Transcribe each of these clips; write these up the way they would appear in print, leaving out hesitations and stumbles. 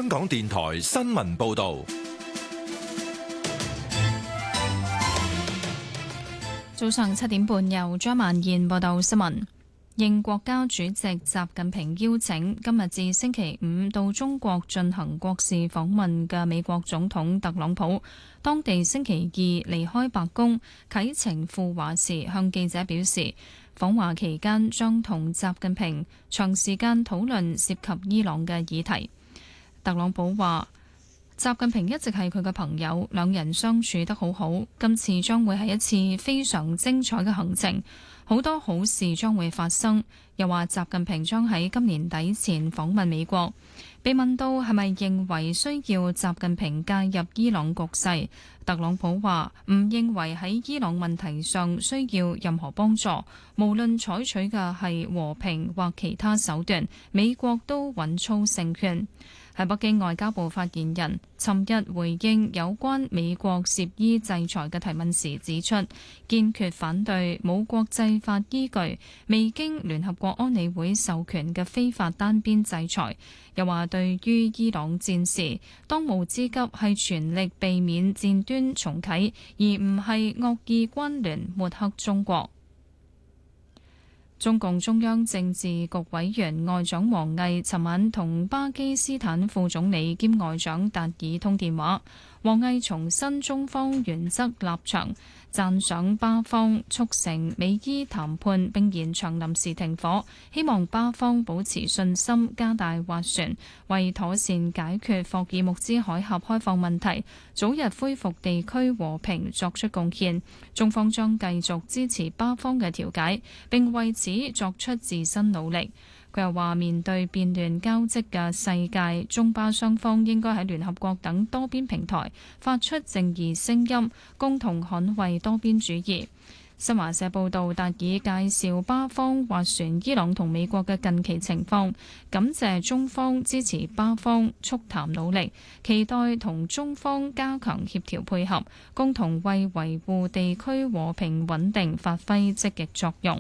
香港電台新聞報道。 早上7點半，由張曼燕報道新聞。應國家主席習近平邀請，今日至星期五到中國進行國事訪問嘅美國總統特朗普，當地星期二離開白宮啟程赴華時，向記者表示，訪華期間將同習近平長時間討論涉及伊朗嘅議題。特朗普話，習近平一直係佢嘅朋友，兩人相處得好好。今次將會係一次非常精彩嘅行程，好多好事將會發生。又話習近平將喺今年底前訪問美國。被問到係咪認為需要習近平介入伊朗局勢，特朗普話唔認為喺伊朗問題上需要任何幫助，無論採取嘅係和平或其他手段，美國都穩操勝券。喺北京，外交部發言人尋日回應有關美國涉伊制裁嘅提問時指出，堅決反對冇國際法依據、未經聯合國安理會授權嘅非法單邊制裁。又話對於伊朗戰事，當務之急係全力避免戰端重啟，而唔係惡意關聯抹黑中國。中共中央政治局委員外長王毅尋晚同巴基斯坦副總理兼外長達爾通電話，王毅重申中方原則立場，讚賞巴方促成美伊談判並延長臨時停火，希望巴方保持信心，加大斡旋，為妥善解決霍爾木茲海峽開放問題，早日恢復地區和平作出貢獻。中方將繼續支持巴方嘅調解，並為此作出自身努力。佢又話，面對變亂交織嘅世界，中巴雙方應該喺聯合國等多邊平台發出正義聲音，共同捍衛多邊主義。新華社報道，達爾介紹巴方斡旋伊朗同美國嘅近期情況，感謝中方支持巴方促談努力，期待同中方加強協調配合，共同為維護地區和平穩定發揮積極作用。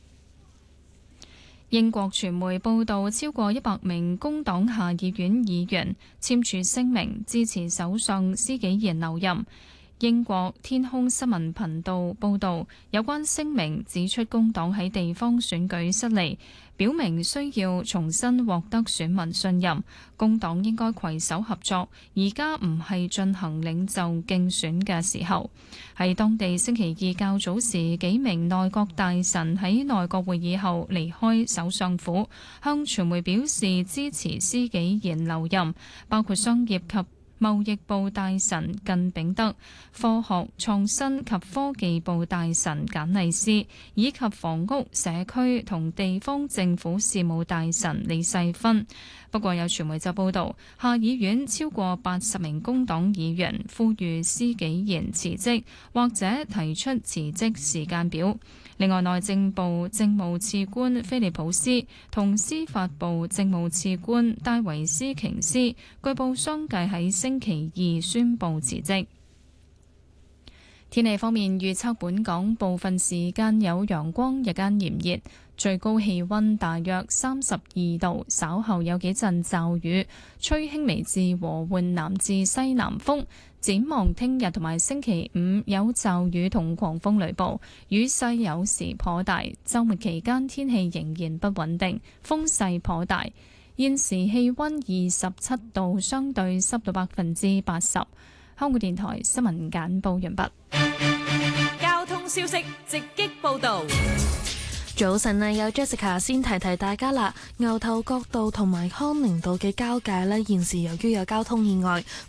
英國傳媒報道，超過100名工黨下議院議員簽署聲明支持首相施紀賢留任。英國天空新聞頻道報道，有關聲明指出工黨喺地方選舉失利，表明需要重新獲得選民信任。工黨應該攜手合作，而家唔係進行領袖競選嘅時候。喺當地星期二較早時，幾名內閣大臣喺內閣會議後離開首相府，向傳媒表示支持施紀賢留任，包括商業及貿易部大臣靳炳德、科學創新及科技部大臣簡麗斯，以及房屋、社區同地方政府事務大臣李世芬。不過有傳媒就報道，下議院超過80名工黨議員呼籲施紀賢辭職，或者提出辭職時間表。另外，內政部政務次官菲利普斯同司法部政務次官戴維斯瓊斯據報相繼喺星期二宣布辭職。天氣方面，預測本港部分時間有陽光，日間炎熱，最高氣溫大約32度，稍後有幾陣驟雨，吹輕微至和緩南至西南風。展望聽日同埋星期五有驟雨同狂風雷暴，雨勢有時頗大。週末期間天氣仍然不穩定，風勢頗大。現時氣溫27度，相對濕度80%。香港電台新聞簡報完畢。 交通消息直擊報道。 早晨啊，有 Jessica 先提提大家啦。牛頭角道同埋康寧道嘅交界呢，現時由於有交通意外。